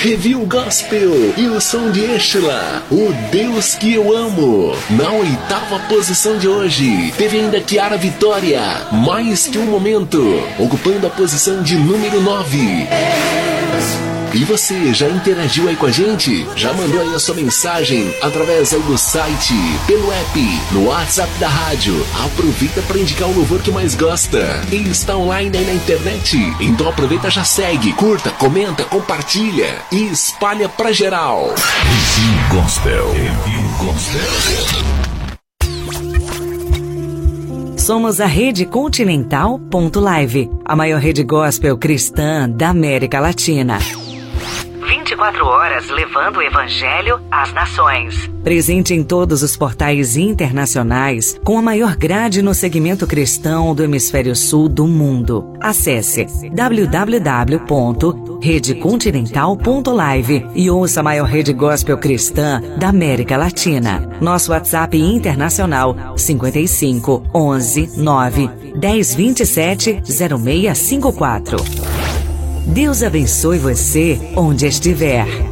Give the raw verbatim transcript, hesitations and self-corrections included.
Review Gospel e o som de Estela, O Deus que eu amo. Na oitava posição de hoje, teve ainda Kiara Vitória, Mais que um Momento, ocupando a posição de número nove. E você, já interagiu aí com a gente? Já mandou aí a sua mensagem através aí do site, pelo app, no WhatsApp da rádio? Aproveita para indicar o louvor que mais gosta. E está online aí na internet? Então aproveita, já segue, curta, comenta, compartilha e espalha pra geral. Review Gospel. Review Gospel. Somos a Rede Continental ponto live, a maior rede gospel cristã da América Latina. vinte e quatro horas levando o Evangelho às nações. Presente em todos os portais internacionais, com a maior grade no segmento cristão do hemisfério sul do mundo. Acesse w w w ponto rede continental ponto live e ouça a maior rede gospel cristã da América Latina. Nosso WhatsApp internacional cinquenta e cinco, onze, nove, dez, vinte e sete, zero seis cinco quatro. Deus abençoe você onde estiver.